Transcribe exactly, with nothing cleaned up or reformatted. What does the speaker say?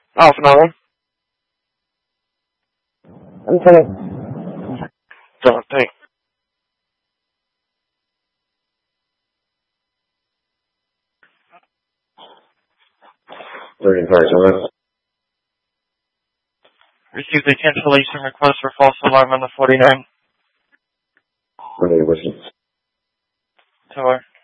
Half an hour. Anthony. Don't think. Thirty thirty. Received a cancellation request for false alarm on the forty-nine. What are you wishing? Tower.